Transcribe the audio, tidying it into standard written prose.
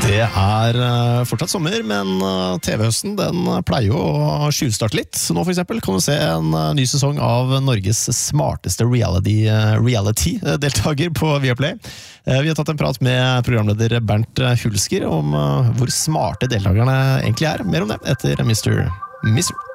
Det fortsatt sommer, men TV-høsten den pleier jo å tjuvstarte litt. Så nå for eksempel kan du se en ny sesong av Norges smarteste reality-deltager på Viaplay. Vi har tatt en prat med programleder Bernt Hulsker om hvor smarte deltakerne egentlig Mer om det etter Mr.